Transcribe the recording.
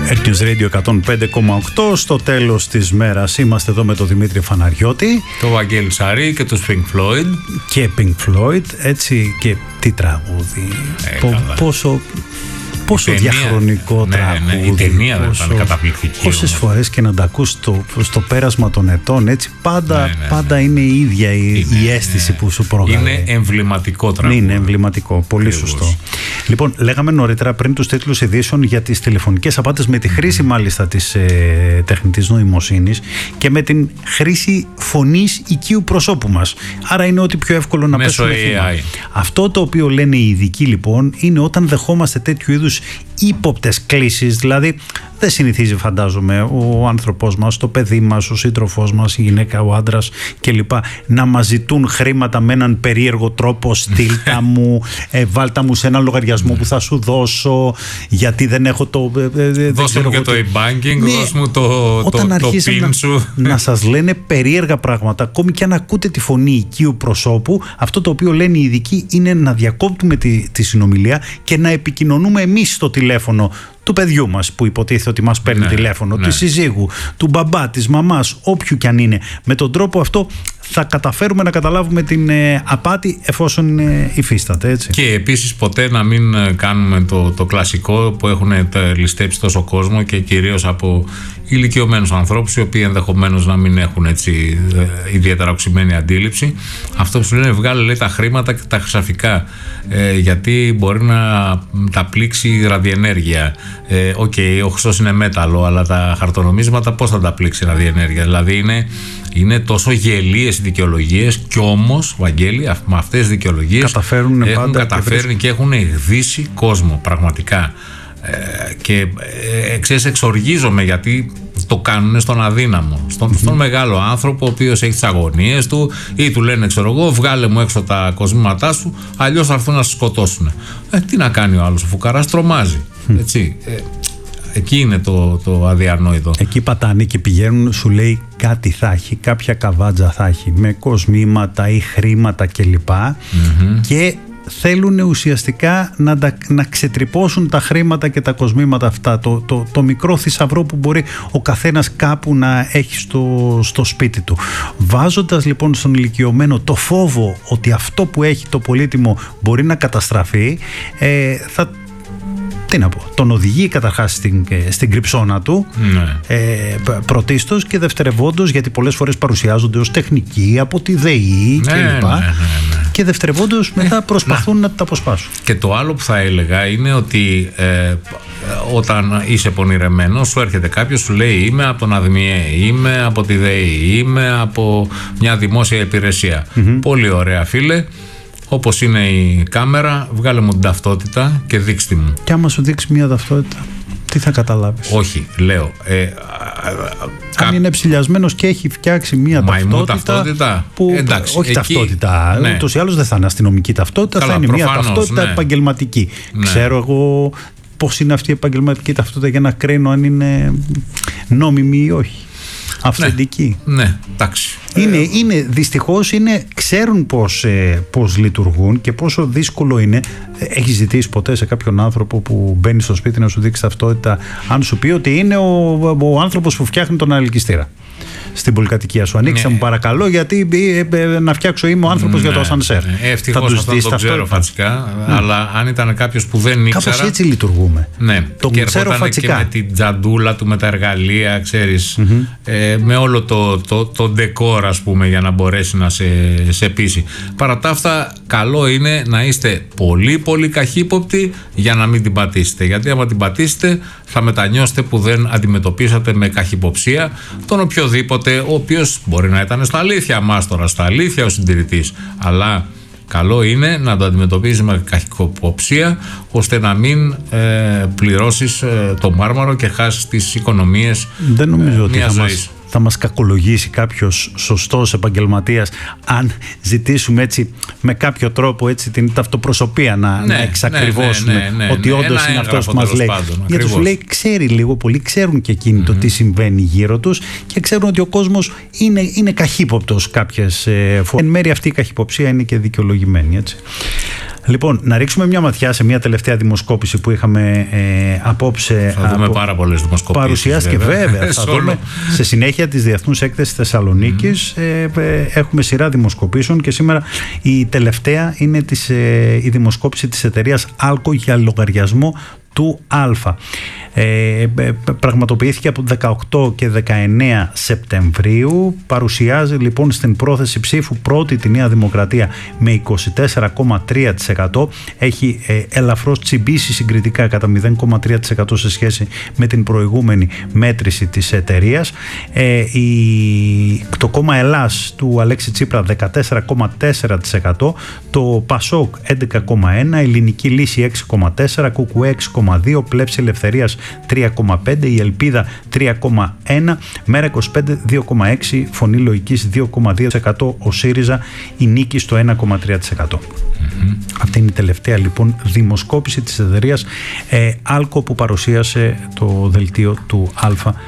News Radio 105,8. Στο τέλος της μέρας είμαστε εδώ με τον Δημήτρη Φαναριώτη, το Βαγγέλη Σαρή και τους Pink Floyd. Και Pink Floyd, έτσι, και τι τραγούδι. Πόσο διαχρονικό τραγούδι. Ναι, η ταινία δεν ήταν καταπληκτική. Πόσες φορές και να τα ακούς στο πέρασμα των ετών, έτσι, πάντα είναι η ίδια η αίσθηση που σου προκαλεί. Είναι εμβληματικό τραγούδι. Είναι εμβληματικό, πολύ σωστό. Λοιπόν, λέγαμε νωρίτερα πριν τους τίτλους ειδήσεων για τις τηλεφωνικές απάτες με τη χρήση μάλιστα της τεχνητής νοημοσύνης και με την χρήση φωνής οικείου προσώπου μας. Άρα είναι ό,τι πιο εύκολο να πέσουμε θύμα. Αυτό το οποίο λένε οι ειδικοί λοιπόν είναι όταν δεχόμαστε τέτοιου είδους ύποπτες κλήσεις, δηλαδή δεν συνηθίζει, φαντάζομαι, ο άνθρωπός μας, το παιδί μας, ο σύντροφός μας, η γυναίκα, ο άντρας κλπ. Να μας ζητούν χρήματα με έναν περίεργο τρόπο. Στείλτα μου, βάλτα μου σε ένα λογαριασμό που θα σου δώσω, γιατί δεν έχω το. Δώσε μου και το e-banking, δώσε μου το PIN σου. Να σας λένε περίεργα πράγματα, ακόμη και αν ακούτε τη φωνή οικείου προσώπου, αυτό το οποίο λένε οι ειδικοί είναι να διακόπτουμε τη συνομιλία και να επικοινωνούμε εμείς στο τηλέφωνο του παιδιού μας που υποτίθεται ότι μας παίρνει τηλέφωνο, της συζύγου, του μπαμπά, της μαμάς, όποιου κι αν είναι. Με τον τρόπο αυτό θα καταφέρουμε να καταλάβουμε την απάτη εφόσον υφίσταται, έτσι. Και επίσης ποτέ να μην κάνουμε το κλασικό που έχουν ληστέψει τόσο κόσμο και κυρίως από ηλικιωμένους ανθρώπους οι οποίοι ενδεχομένως να μην έχουν έτσι ιδιαίτερα οξυμένη αντίληψη. Αυτό που σου λένε, βγάλε, λέει, τα χρήματα και τα χρυσαφικά, γιατί μπορεί να τα πλήξει η ραδιενέργεια. Ο χρυσός είναι μέταλλο, αλλά τα χαρτονομίσματα πώς θα τα πλήξει η ραδιενέργεια? Δηλαδή είναι τόσο γελίες οι δικαιολογίες, κι όμως, Βαγγέλη, με αυτές τις δικαιολογίες έχουν καταφέρει και έχουν εκδίσει κόσμο πραγματικά. Και ξέρεις, εξοργίζομαι γιατί το κάνουν στον αδύναμο, στον μεγάλο άνθρωπο ο οποίος έχει τις αγωνίες του, ή του λένε, ξέρω εγώ, βγάλε μου έξω τα κοσμήματά σου, αλλιώς θα έρθουν να σε σκοτώσουν. Τι να κάνει ο άλλος, ο φουκαράς τρομάζει, έτσι. Εκεί είναι το αδιανόητο. Εκεί πατάνε και πηγαίνουν, σου λέει κάτι θα έχει, κάποια καβάτζα θα έχει με κοσμήματα ή χρήματα κλπ. Και θέλουν ουσιαστικά να ξετρυπώσουν τα χρήματα και τα κοσμήματα αυτά, το μικρό θησαυρό που μπορεί ο καθένας κάπου να έχει στο σπίτι του. Βάζοντας λοιπόν στον ηλικιωμένο το φόβο ότι αυτό που έχει το πολύτιμο μπορεί να καταστραφεί, τον οδηγεί καταρχάς στην κρυψώνα του, πρωτίστως, και δευτερευόντως, γιατί πολλές φορές παρουσιάζονται ως τεχνικοί από τη ΔΕΗ κλπ. Και δευτερευόντως μετά προσπαθούν να τα αποσπάσουν. Και το άλλο που θα έλεγα είναι ότι όταν είσαι πονηρεμένος, σου έρχεται κάποιος, σου λέει, είμαι από τον ΑΔΜΙΕ, είμαι από τη ΔΕΗ, είμαι από μια δημόσια υπηρεσία. Πολύ ωραία, φίλε. Όπως είναι η κάμερα, βγάλε μου την ταυτότητα και δείξτε μου. Και άμα σου δείξει μια ταυτότητα, τι θα καταλάβεις? Όχι, λέω. Αν είναι ψηλιασμένος και έχει φτιάξει μια ταυτότητα που, εντάξει, όχι εκεί, ταυτότητα, ούτως ή άλλως δεν θα είναι αστυνομική ταυτότητα, θα είναι μια ταυτότητα επαγγελματική. Ξέρω εγώ πώς είναι αυτή η επαγγελματική ταυτότητα για να κρίνω αν είναι νόμιμη ή όχι. Αυθεντική. Ναι, εντάξει. Δυστυχώς ξέρουν πώς λειτουργούν και πόσο δύσκολο είναι. Έχεις ζητήσει ποτέ σε κάποιον άνθρωπο που μπαίνει στο σπίτι να σου δείξει ταυτότητα, αν σου πει ότι είναι ο άνθρωπος που φτιάχνει τον ανελκυστήρα στην πολυκατοικία σου? Ανοίξτε μου παρακαλώ, γιατί να φτιάξω, είμαι ο άνθρωπος για το ασανσέρ. Ευτυχώς αυτό το ξέρω φατσικά, αλλά αν ήταν κάποιος που δεν ήξερα. Κάπως έτσι λειτουργούμε. Ναι, το ξέρω φατσικά. Και με την τζαντούλα του, με τα εργαλεία, ξέρεις, με όλο το ντεκόρ, ας πούμε, για να μπορέσει να σε πείσει. Παρά τα αυτά, καλό είναι να είστε πολύ πολύ καχύποπτοι για να μην την πατήσετε. Γιατί άμα την πατήσετε, θα μετανιώσετε που δεν αντιμετωπίσατε με καχυποψία τον οποιοδήποτε, ο οποίος μπορεί να ήταν στα αλήθεια μάστορα, στα αλήθεια ο συντηρητής, αλλά καλό είναι να το αντιμετωπίζεις με καχυποψία, ώστε να μην πληρώσεις το μάρμαρο και χάσεις τις οικονομίες. Δεν νομίζω ότι θα μας κακολογήσει κάποιος σωστός επαγγελματίας αν ζητήσουμε έτσι με κάποιο τρόπο έτσι την ταυτοπροσωπία να εξακριβώσουμε ότι όντως είναι αυτός που μας λέει. Γιατί σου λέει, ξέρει λίγο πολύ, ξέρουν και εκείνοι το τι συμβαίνει γύρω τους και ξέρουν ότι ο κόσμος είναι καχύποπτος κάποιες φορές. Εν μέρει αυτή η καχυποψία είναι και δικαιολογημένη, έτσι. Λοιπόν, να ρίξουμε μια ματιά σε μια τελευταία δημοσκόπηση που είχαμε απόψε. Θα δούμε πάρα πολλές δημοσκοπήσεις. Παρουσιάστηκε βέβαια. Θα δούμε σε συνέχεια της Διεθνούς Έκθεσης Θεσσαλονίκης. Έχουμε σειρά δημοσκοπήσεων και σήμερα η τελευταία είναι η δημοσκόπηση της εταιρείας Άλκο για λογαριασμό του Α. Πραγματοποιήθηκε από 18 και 19 Σεπτεμβρίου. Παρουσιάζει λοιπόν στην πρόθεση ψήφου πρώτη τη Νέα Δημοκρατία με 24,3%. Έχει ελαφρώς τσιμπήσει συγκριτικά κατά 0,3% σε σχέση με την προηγούμενη μέτρηση της εταιρείας. Το κόμμα Ελλάς του Αλέξη Τσίπρα 14,4%, το Πασόκ 11,1%, Ελληνική Λύση 6,4%, Κουκουέ 6,2%, Πλεύση Ελευθερίας 3,5%, η Ελπίδα 3,1%, Μέρα 25 2,6%, Φωνή Λογικής 2,2%, ο ΣΥΡΙΖΑ η Νίκη στο 1,3%. Αυτή είναι η τελευταία λοιπόν δημοσκόπηση της εταιρείας Άλκο που παρουσίασε το δελτίο του Α